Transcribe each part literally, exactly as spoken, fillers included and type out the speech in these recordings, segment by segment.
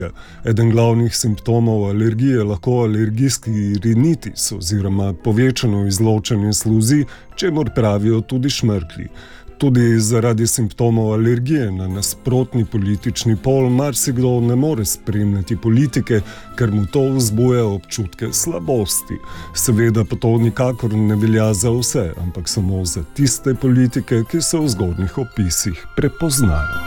Eden glavnih simptomov alergije je lahko alergijski rinitis oziroma povečano izločanje sluzi, čemur pravijo tudi šmrklji. Tudi zaradi simptomov alergije na nasprotni politični pol marsikdo ne more spremljati politike, ker mu to vzbuja občutke slabosti. Seveda pa to nikakor ne velja za vse, ampak samo za tiste politike, ki se v zgornjih opisih prepoznajo.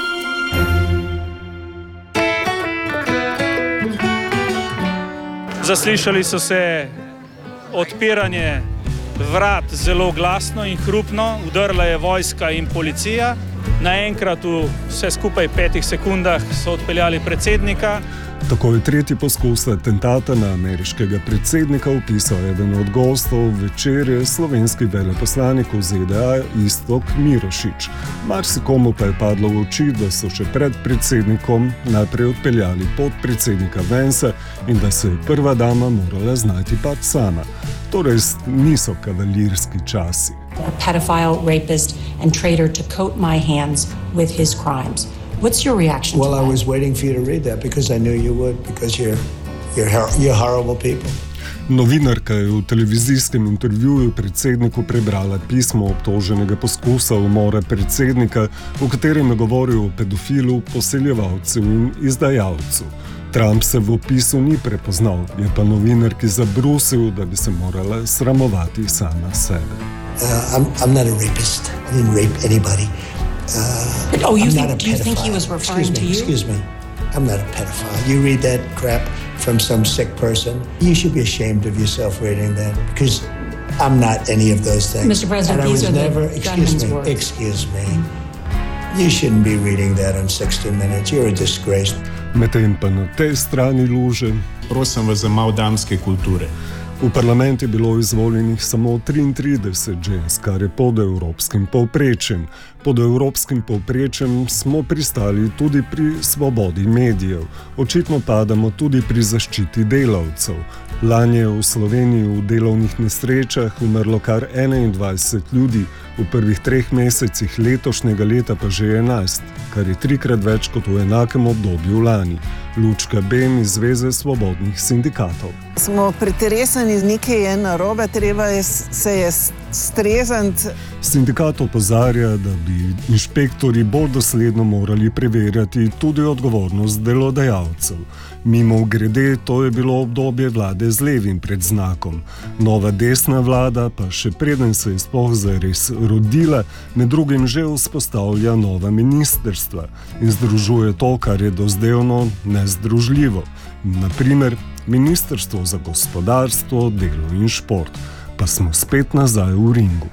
Zaslišali so se odpiranje vrat zelo glasno in hrupno, vdrla je vojska in policija. Naenkrat v vse skupaj petih sekundah so odpeljali predsednika. Tako je tretji poskus atentata na ameriškega predsednika opisal eden od gostov večerje, slovenski veleposlanik v Z D A Iztok Mirošič. Marsikomu pa je padlo v oči, da so še pred predsednikom najprej odpeljali podpredsednika Vansa in da se je prva dama morala znajti pač sama. Torej niso kavalirski časi. A pedophile, rapist and traitor to coat my hands with his crimes. What's your reaction well, to that? Well, I was waiting for you to read that because I knew you would, because you're, you're, you're horrible people. Novinarka je v televizijskem intervjuju predsedniku prebrala pismo obtoženega poskusa umora predsednika, v katerem je govoril o pedofilu, poseljevalcu in izdajalcu. Trump se v opisu ni prepoznal, je pa novinarki zabrusil, da bi se morala sramovati sama sebe. Uh, I'm, I'm not a rapist. I didn't rape anybody. Uh, oh, you I'm think, not a do you think he was referring excuse me, to you? Excuse me. I'm not a pedophile. You read that crap from some sick person. You should be ashamed of yourself reading that because I'm not any of those things. Mister President, and I these was are never, the excuse gunman's me, words. excuse me. You shouldn't be reading that on sixty minutes. You're a disgrace. Medtem pa na tej strani luže. Prosim vas za malo damske kulture. V parlament je bilo izvoljenih samo triintrideset žensk, kar je pod evropskim povprečjem. Pod evropskim povprečjem smo pristali tudi pri svobodi medijev. Očitno padamo tudi pri zaščiti delavcev. Lani je v Sloveniji v delovnih nesrečah umrlo kar enaindvajset ljudi, v prvih treh mesecih letošnjega leta pa že enajst, kar je trikrat več kot v enakem obdobju lani. Lučka Bem iz Zveze svobodnih sindikatov. Smo pretresani, nekaj je narobe, treba je, se je strezant. Sindikat opozarja, da bi inšpektori bolj dosledno morali preverjati tudi odgovornost delodajalcev. Mimo grede, to je bilo obdobje vlade z levim predznakom. Nova desna vlada pa še preden se je sploh zares rodila, med drugim že vzpostavlja nova ministrstva in združuje to, kar je dozdevno nezdružljivo. Naprimer, Ministrstvo za gospodarstvo, delo in šport. Pa smo spet nazaj v ringu.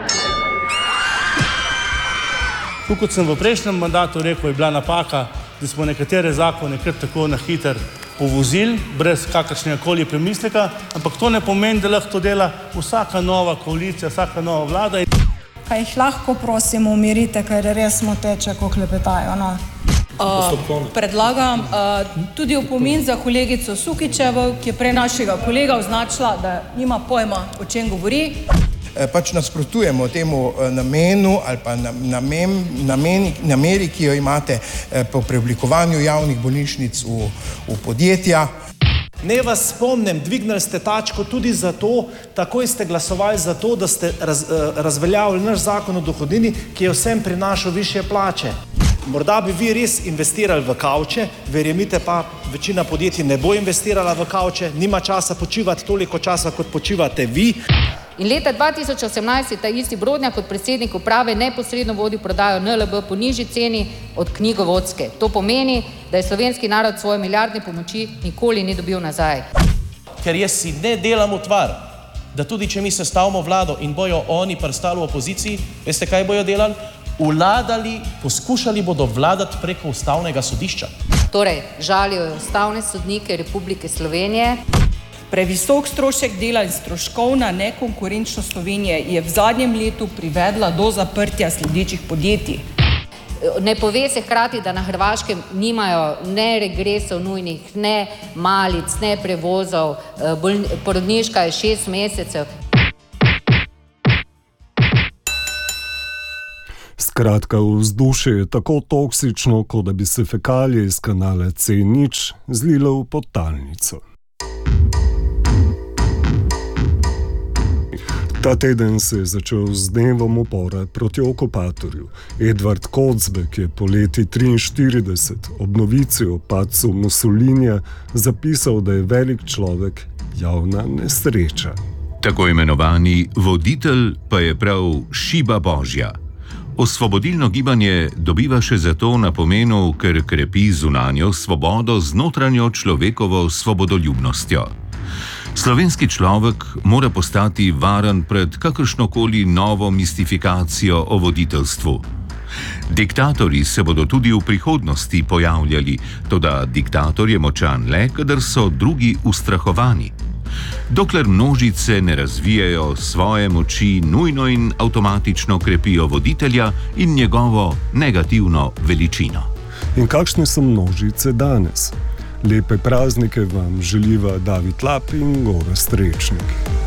Kot sem v prejšnjem mandatu rekel, je bila napaka, da smo nekatere zakone kar tako na hiter povozili, brez kakršnega koli premisleka, ampak to ne pomeni, da lahko to dela vsaka nova koalicija, vsaka nova vlada. Kaj jih lahko prosim umirite, ker res smo teče, ko klepetajo, no? Uh, predlagam uh, tudi opomin za kolegico Sukičevo, ki je prej našega kolega označila, da nima pojma, o čem govori. Pač nasprotujemo temu namenu ali pa namen, nameni, nameri, ki jo imate po preoblikovanju javnih bolnišnic v, v podjetja. Ne vas spomnim, dvignili ste tačko tudi zato, takoj ste glasovali za to, da ste raz, razveljavili naš zakon o dohodnini, ki je vsem prinašal višje plače. Morda bi vi res investirali v kavče, verjemite pa, večina podjetij ne bo investirala v kavče, nima časa počivati toliko časa, kot počivate vi. In leta dva tisoč osemnajst je ta isti Brodnjak kot predsednik uprave neposredno vodil prodajo N L B po nižji ceni od knjigovodske. To pomeni, da je slovenski narod svoje milijardne pomoči nikoli ni dobil nazaj. Ker jaz si ne delam utvar, da tudi če mi sestavimo vlado in bojo oni prstali v opoziciji, veste kaj bojo delali? Vladali, poskušali bodo vladati preko ustavnega sodišča. Torej, žalijo ustavne sodnike Republike Slovenije. Previsok strošek dela in stroškovna nekonkurenčnost Slovenije je v zadnjem letu privedla do zaprtja sledečih podjetij. Ne pove se hkrati, da na Hrvaškem nimajo ne regresov nujnih, ne malic, ne prevozov, porodniška je šest mesecev. Skratka, vzdušje je tako toksično, kot da bi se fekalije iz kanala C nič zlile v podtalnico. Ta teden se je začel z dnevom upora proti okupatorju. Edward Kocbek je poleti triinštirideset ob novici o padcu Mussolinija zapisal, da je velik človek javna nesreča. Tako imenovani voditelj pa je prav šiba božja. Osvobodilno gibanje dobiva še zato na pomenu, ker krepi zunanjo svobodo z notranjo človekovo svobodoljubnostjo. Slovenski človek mora postati varen pred kakršnokoli novo mistifikacijo o voditeljstvu. Diktatorji se bodo tudi v prihodnosti pojavljali, toda diktator je močan le, kadar so drugi ustrahovani. Dokler množice ne razvijajo svoje moči, nujno in avtomatično krepijo voditelja in njegovo negativno veličino. In kakšne so množice danes? Lepe praznike vam želiva David Lap in Gorazd Rečnik.